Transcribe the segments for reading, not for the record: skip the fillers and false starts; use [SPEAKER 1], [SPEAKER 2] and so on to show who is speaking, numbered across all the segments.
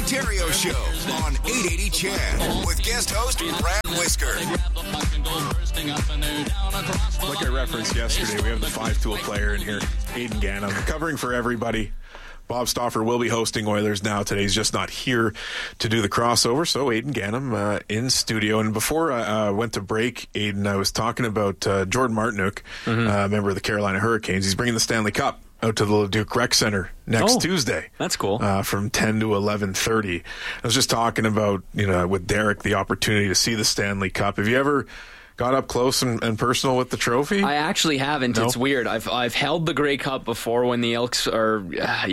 [SPEAKER 1] Ontario Show on 880 CHED with guest host Brad Whisker.
[SPEAKER 2] Like I referenced yesterday, we have the five-tool player in here, Aidan Gannon, covering for everybody. Bob Stauffer will be hosting Oilers Now today. He's just not here to do the crossover. So Aidan Gannon in studio. And before I went to break, Aidan, I was talking about Jordan Martinook, member of the Carolina Hurricanes. He's bringing the Stanley Cup out to the Leduc Rec Center next Tuesday.
[SPEAKER 3] That's cool.
[SPEAKER 2] From 10 to 11:30. I was just talking about, with Derek, the opportunity to see the Stanley Cup. Have you ever got up close and personal with the trophy?
[SPEAKER 3] I actually haven't. No? It's weird. I've held the Grey Cup before when the Elks won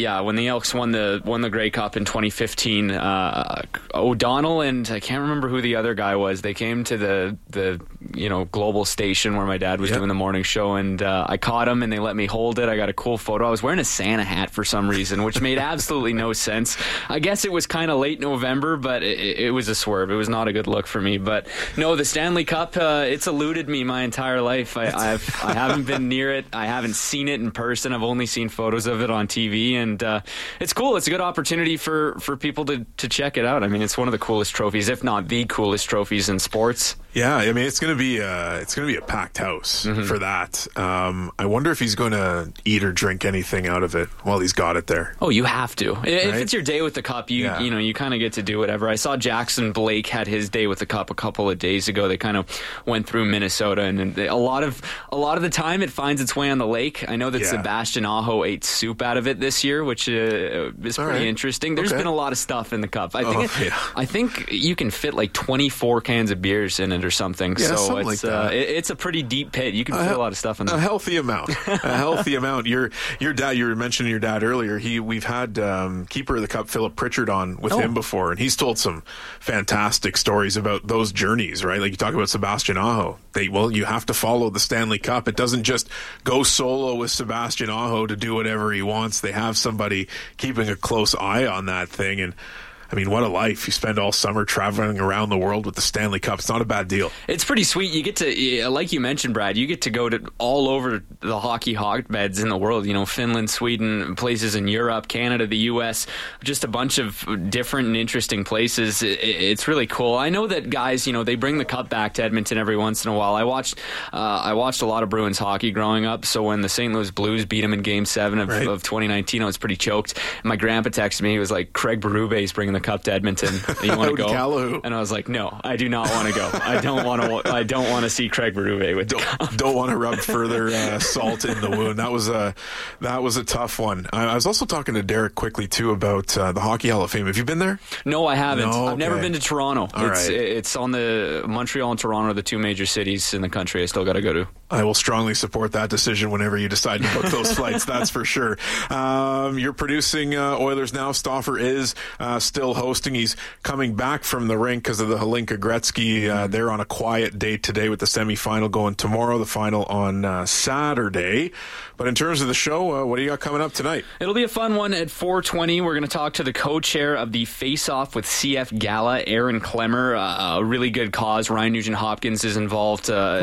[SPEAKER 3] the Grey Cup in 2015. O'Donnell and I can't remember who the other guy was. They came to the global station where my dad was doing the morning show, and I caught him and they let me hold it. I got a cool photo. I was wearing a Santa hat for some reason, which made absolutely no sense. I guess it was kind of late November, but it was a swerve. It was not a good look for me. But no, the Stanley Cup, it's eluded me my entire life. I haven't been near it. I haven't seen it in person. I've only seen photos of it on TV, and it's cool. It's a good opportunity for people to check it out. I mean, it's one of the coolest trophies, if not the coolest trophies in sports.
[SPEAKER 2] Yeah, I mean, it's going to be a packed house for that. I wonder if he's going to eat or drink anything out of it while he's got it there.
[SPEAKER 3] Oh, you have to. Right? If it's your day with the cup, you kind of get to do whatever. I saw Jackson Blake had his day with the cup a couple of days ago. They kind of went through Minnesota, and a lot of the time it finds its way on the lake. I know that Sebastian Aho ate soup out of it this year, which is pretty interesting. There's been a lot of stuff in the cup. I think you can fit like 24 cans of beers in it or something.
[SPEAKER 2] Yeah,
[SPEAKER 3] so
[SPEAKER 2] something
[SPEAKER 3] it's a pretty deep pit. You can fit a lot of stuff in there.
[SPEAKER 2] A healthy amount. Your dad, you were mentioning your dad earlier. We've had keeper of the cup Philip Pritchard on with him before, and he's told some fantastic stories about those journeys, right? Like you talk about Sebastian Aho. You have to follow the Stanley Cup. It doesn't just go solo with Sebastian Aho to do whatever he wants. They have somebody keeping a close eye on that thing, and I mean, what a life. You spend all summer traveling around the world with the Stanley Cup. It's not a bad deal.
[SPEAKER 3] It's pretty sweet. You get to, like you mentioned, Brad, you get to go to all over the hockey hotbeds in the world. Finland, Sweden, places in Europe, Canada, the U.S., just a bunch of different and interesting places. It's really cool. I know that guys, they bring the cup back to Edmonton every once in a while. I watched a lot of Bruins hockey growing up, so when the St. Louis Blues beat them in Game 7 of 2019, I was pretty choked. My grandpa texted me. He was like, Craig Berube is bringing the cup to Edmonton. You want to go?
[SPEAKER 2] Callahoo.
[SPEAKER 3] And I was like, no, I do not want to go. I don't want to see Craig Berube with.
[SPEAKER 2] Don't want to rub further salt in the wound. That was a tough one. I was also talking to Derek quickly too about the Hockey Hall of Fame. Have you been there?
[SPEAKER 3] No, I haven't. No? I've never been to Toronto.
[SPEAKER 2] Right.
[SPEAKER 3] It's on the Montreal and Toronto are the two major cities in the country. I still got to go to.
[SPEAKER 2] I will strongly support that decision whenever you decide to book those flights. That's for sure. You're producing Oilers Now. Stauffer is still hosting. He's coming back from the rink because of the Hlinka Gretzky. They're on a quiet day today with the semifinal going tomorrow, the final on Saturday. But in terms of the show, what do you got coming up tonight?
[SPEAKER 3] It'll be a fun one at 4:20. We're going to talk to the co-chair of the Face Off with CF Gala, Aaron Klemmer. A really good cause. Ryan Nugent-Hopkins is involved,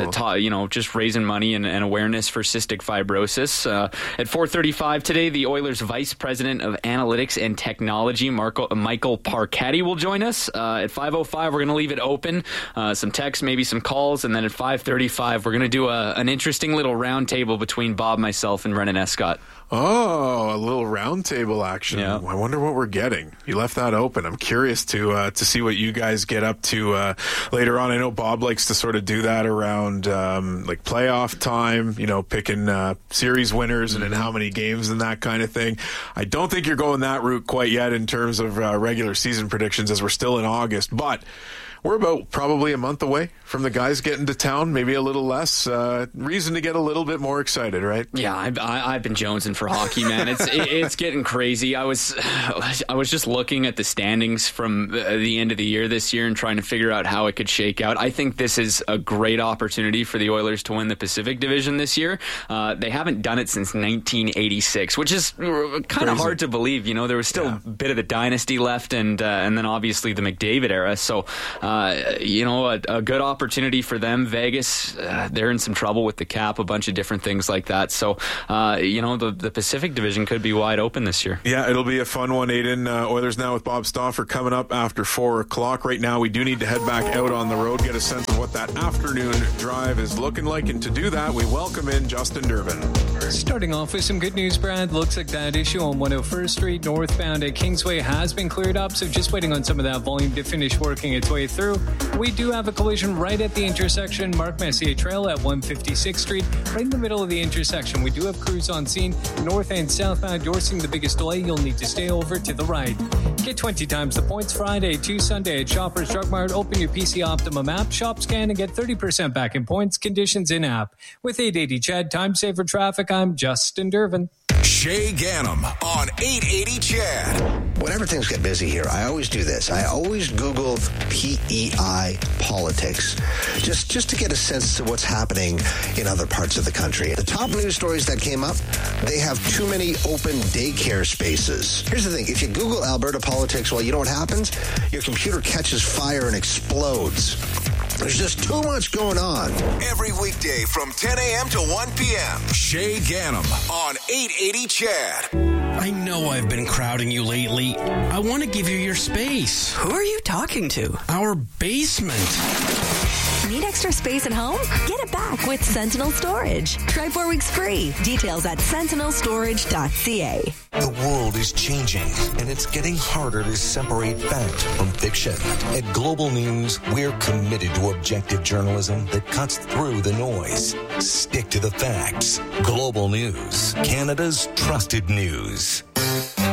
[SPEAKER 3] just raising money and awareness for cystic fibrosis. At 4:35 today, the Oilers Vice President of Analytics and Technology, Michael Parketti, will join us. At 5:05, we're going to leave it open. Some texts, maybe some calls, and then at 5:35, we're going to do an interesting little round table between Bob, myself, and Brennan Escott.
[SPEAKER 2] Oh, a little round table action. Yeah. I wonder what we're getting. You left that open. I'm curious to see what you guys get up to later on. I know Bob likes to sort of do that around like playoff time, picking series winners and in how many games and that kind of thing. I don't think you're going that route quite yet in terms of regular season predictions as we're still in August, but we're about probably a month away from the guys getting to town, maybe a little less. Reason to get a little bit more excited, right?
[SPEAKER 3] Yeah, I've been jonesing for hockey, man. It's getting crazy. I was just looking at the standings from the end of the year this year and trying to figure out how it could shake out. I think this is a great opportunity for the Oilers to win the Pacific Division this year. They haven't done it since 1986, which is kind of hard to believe. There was still a bit of the dynasty left, and then obviously the McDavid era. So a good opportunity for them. Vegas, they're in some trouble with the cap, a bunch of different things like that. So, the Pacific Division could be wide open this year.
[SPEAKER 2] Yeah, it'll be a fun one, Aiden. Oilers Now with Bob Stauffer coming up after 4 o'clock. Right now, we do need to head back out on the road, get a sense of what that afternoon drive is looking like. And to do that, we welcome in Justin Durbin.
[SPEAKER 4] Starting off with some good news, Brad. Looks like that issue on 101st Street northbound at Kingsway has been cleared up, so just waiting on some of that volume to finish working its way through. We do have a collision right at the intersection, Mark Messier Trail at 156th Street, right in the middle of the intersection. We do have crews on scene. North and southbound, you're seeing the biggest delay. You'll need to stay over to the right. Get 20 times the points Friday to Sunday at Shoppers Drug Mart. Open your PC Optimum app, shop, scan, and get 30% back in points. Conditions in app. With 880 CHED, time saver traffic, I'm Justin Durbin.
[SPEAKER 1] Shay Ganem on 880 CHED.
[SPEAKER 5] Whenever things get busy here, I always do this. I always Google PEI politics, just to get a sense of what's happening in other parts of the country. The top news stories that came up, they have too many open daycare spaces. Here's the thing. If you Google Alberta politics, well, you know what happens? Your computer catches fire and explodes. There's just too much going on.
[SPEAKER 1] Every weekday from 10 a.m. to 1 p.m. Shay Ganem on 880 CHED.
[SPEAKER 6] I know I've been crowding you lately. I want to give you your space.
[SPEAKER 7] Who are you talking to?
[SPEAKER 6] Our basement.
[SPEAKER 7] Need extra space at home? Get it back with Sentinel Storage. Try 4 weeks free. Details at sentinelstorage.ca.
[SPEAKER 8] The world is changing, and it's getting harder to separate fact from fiction. At Global News, we're committed to objective journalism that cuts through the noise. Stick to the facts. Global News, Canada's trusted news.